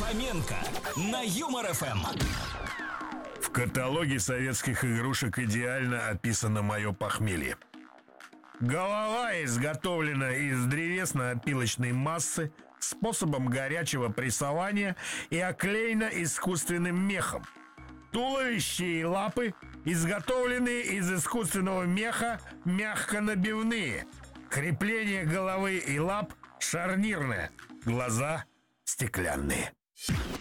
Фоменко на Юмор ФМ. В каталоге советских игрушек идеально описано мое похмелье. Голова изготовлена из древесно-опилочной массы способом горячего прессования и оклеена искусственным мехом. Туловище и лапы изготовлены из искусственного меха, мягко набивные. Крепление головы и лап шарнирное, глаза стеклянные.